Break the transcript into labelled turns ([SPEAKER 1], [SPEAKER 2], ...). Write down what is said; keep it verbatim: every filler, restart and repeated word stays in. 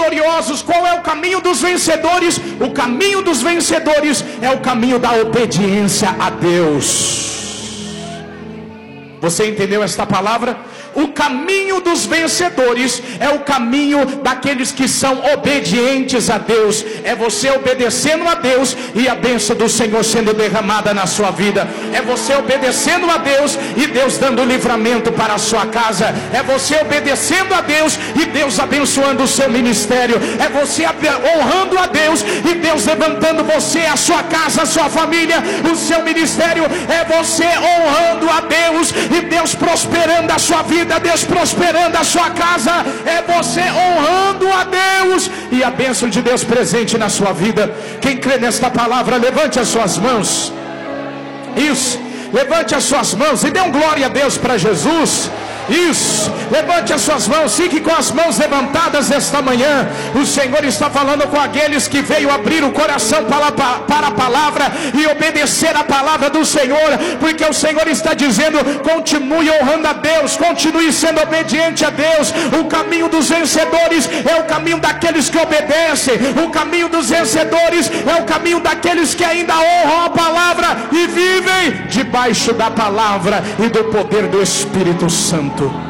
[SPEAKER 1] vitoriosos. Qual é o caminho dos vencedores? O caminho dos vencedores é o caminho da obediência a Deus. Você entendeu esta palavra? O caminho dos vencedores é o caminho daqueles que são obedientes a Deus. É você obedecendo a Deus e a bênção do Senhor sendo derramada na sua vida. É você obedecendo a Deus e Deus dando livramento para a sua casa. É você obedecendo a Deus e Deus abençoando o seu ministério. É você honrando a Deus e Deus levantando você, a sua casa, a sua família, o seu ministério. É você honrando a Deus e Deus prosperando a sua vida, Deus prosperando a sua casa. É você honrando a Deus e a bênção de Deus presente na sua vida. Quem crê nesta palavra, levante as suas mãos. Isso, levante as suas mãos e dê um glória a Deus para Jesus. Isso, levante as suas mãos, fique com as mãos levantadas esta manhã. O Senhor está falando com aqueles que veio abrir o coração para, para a palavra e obedecer a palavra do Senhor, porque o Senhor está dizendo: continue honrando a Deus, continue sendo obediente a Deus. O caminho dos vencedores é o caminho daqueles que obedecem. O caminho dos vencedores é o caminho daqueles que ainda honram a palavra e vivem debaixo da palavra e do poder do Espírito Santo.